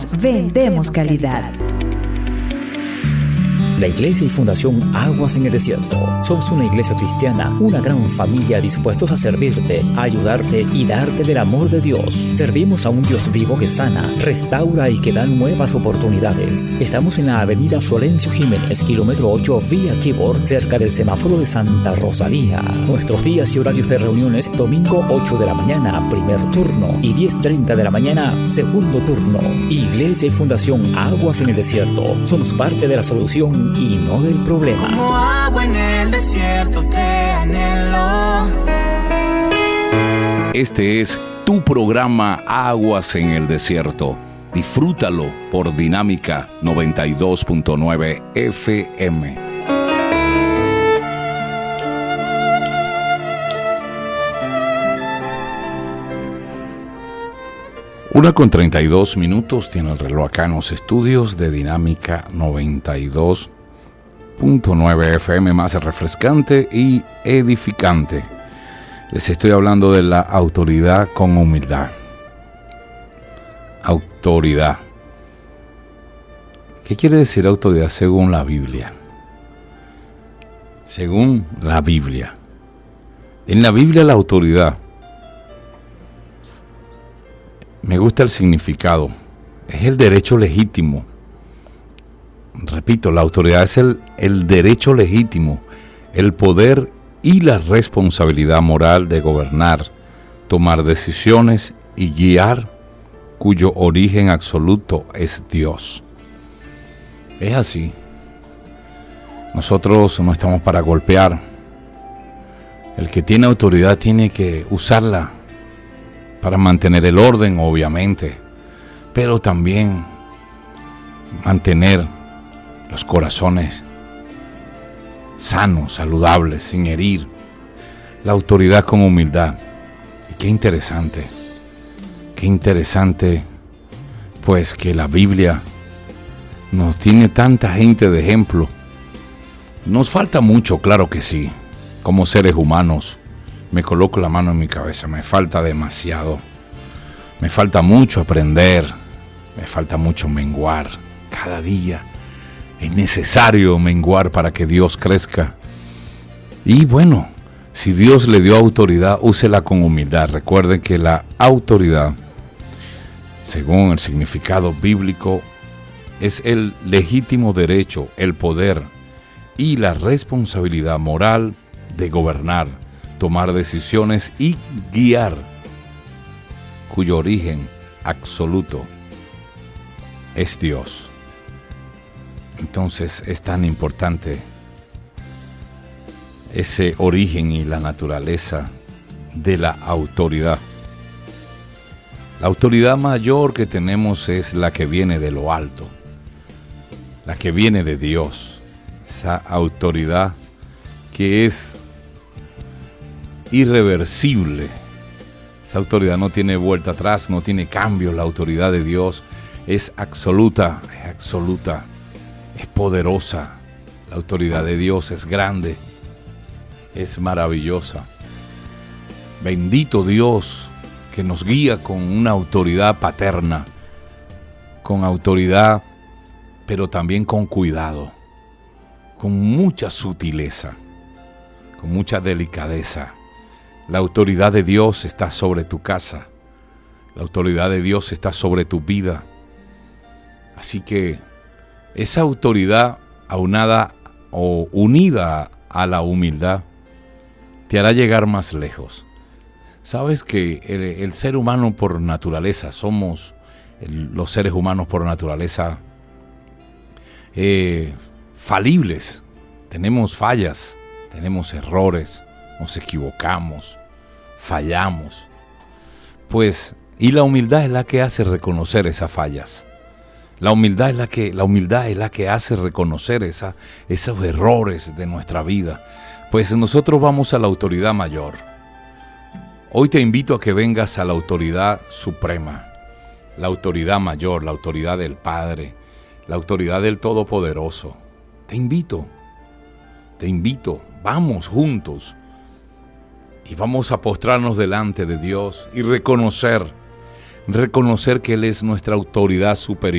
vendemos calidad. La Iglesia y Fundación Aguas en el Desierto. Somos una iglesia cristiana, una gran familia dispuestos a servirte, a ayudarte y darte del amor de Dios. Servimos a un Dios vivo que sana, restaura y que da nuevas oportunidades. Estamos en la avenida Florencio Jiménez, kilómetro 8, vía Quibor, cerca del semáforo de Santa Rosalía. Nuestros días y horarios de reuniones: domingo 8 de la mañana, primer turno, y 10:30 de la mañana, segundo turno. Iglesia y Fundación Aguas en el Desierto. Somos parte de la solución y no del problema. Como agua en el desierto te anhelo. Este es tu programa Aguas en el Desierto. Disfrútalo por Dinámica 92.9 FM. Una con 32 minutos tiene el reloj acá en los estudios de Dinámica 92.9 FM, más refrescante y edificante. Les estoy hablando de la autoridad con humildad. Autoridad. ¿Qué quiere decir autoridad según la Biblia? Según la Biblia. En la Biblia la autoridad, me gusta el significado, es el derecho legítimo. Repito, la autoridad es el derecho legítimo, el poder y la responsabilidad moral de gobernar, tomar decisiones y guiar, cuyo origen absoluto es Dios. Es así. Nosotros no estamos para golpear. El que tiene autoridad tiene que usarla para mantener el orden, obviamente, pero también mantener los corazones sanos, saludables, sin herir. La autoridad con humildad. Y qué interesante, pues que la Biblia nos tiene tanta gente de ejemplo. Nos falta mucho, claro que sí, como seres humanos. Me coloco la mano en mi cabeza, me falta demasiado. Me falta mucho aprender, me falta mucho menguar. Cada día es necesario menguar para que Dios crezca. Y bueno, si Dios le dio autoridad, úsela con humildad. Recuerden que la autoridad, según el significado bíblico, es el legítimo derecho, el poder y la responsabilidad moral de gobernar, tomar decisiones y guiar, cuyo origen absoluto es Dios. Entonces es tan importante ese origen y la naturaleza de la autoridad. La autoridad mayor que tenemos es la que viene de lo alto, la que viene de Dios, esa autoridad que es irreversible. Esa autoridad no tiene vuelta atrás, no tiene cambio. La autoridad de Dios es absoluta, es poderosa. La autoridad de Dios es grande, es maravillosa. Bendito Dios que nos guía con una autoridad paterna, con autoridad, pero también con cuidado, con mucha sutileza, con mucha delicadeza. La autoridad de Dios está sobre tu casa. La autoridad de Dios está sobre tu vida. Así que esa autoridad aunada o unida a la humildad te hará llegar más lejos. Sabes que el ser humano por naturaleza, somos los seres humanos por naturaleza falibles. Tenemos fallas, tenemos errores, nos equivocamos, fallamos. Pues, y la humildad es la que hace reconocer esas fallas. La humildad es la que hace reconocer esos errores de nuestra vida. Pues nosotros vamos a la autoridad mayor. Hoy te invito a que vengas a la autoridad suprema, la autoridad mayor, la autoridad del Padre, la autoridad del Todopoderoso. Te invito, vamos juntos y vamos a postrarnos delante de Dios y reconocer que Él es nuestra autoridad superior.